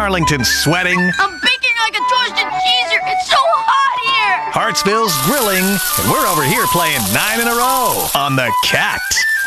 Arlington's sweating. I'm baking like a toasted cheeser. It's so hot here. Hartsville's grilling. And we're over here playing 9 in a row on The Cat.